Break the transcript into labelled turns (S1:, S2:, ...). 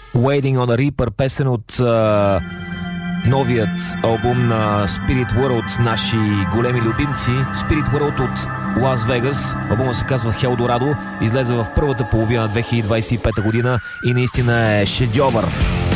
S1: Waiting on a Reaper, песен от новият албум на Spirit World, наши големи любимци. Spirit World от Лас Вегас. Албумът се казва Хелдорадо, излезе в първата половина на 2025 година и наистина е шедьовър.